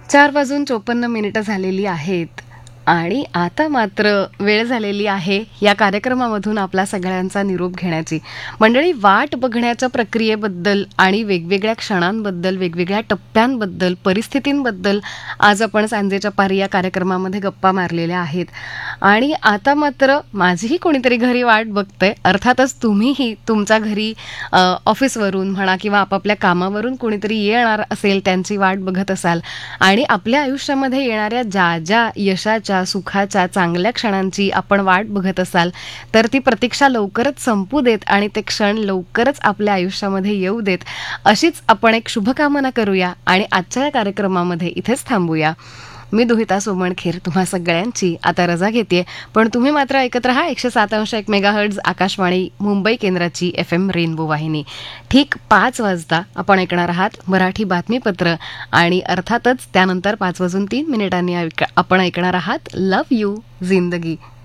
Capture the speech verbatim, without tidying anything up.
चार वाजून चोपन्न मिनिटं झालेली आहेत आणि आता मात्र वेळ झालेली आहे या कार्यक्रमामधून आपला सगळ्यांचा निरोप घेण्याची. मंडळी, वाट बघण्याच्या प्रक्रियेबद्दल आणि वेगवेगळ्या क्षणांबद्दल, वेगवेगळ्या टप्प्यांबद्दल, परिस्थितींबद्दल आज आपण सांजेच्या पारी या कार्यक्रमामध्ये गप्पा मारलेल्या आहेत. आणि आता मात्र माझीही कोणीतरी घरी वाट बघतंय. अर्थातच तुम्हीही तुमच्या घरी अ, ऑफिसवरून म्हणा किंवा आपापल्या कामावरून कोणीतरी येणार असेल, त्यांची वाट बघत असाल आणि आपल्या आयुष्यामध्ये येणाऱ्या ज्या ज्या यशाच्या, सुखाच्या, चांगल्या क्षणांची आपण वाट बघत असाल, तर ती प्रतीक्षा लवकरच संपू देत आणि ते क्षण लवकरच आपल्या आयुष्यामध्ये येऊ देत, अशीच आपण एक शुभकामना करूया आणि आजच्या या कार्यक्रमामध्ये इथेच थांबूया. मी दुहिता सोमणखेर तुम्हा सगळ्यांची आता रजा घेते, पण तुम्ही मात्र ऐकत रहा एकशे सात अंश एक मेगाहर्ट्झ आकाशवाणी मुंबई केंद्राची एफ एम रेनबो वाहिनी. ठीक पाच वाजता आपण ऐकणार आहात मराठी बातमीपत्र आणि अर्थातच त्यानंतर पाच वाजून तीन मिनिटांनी ऐक- आपण ऐकणार आहात लव्ह यू जिंदगी.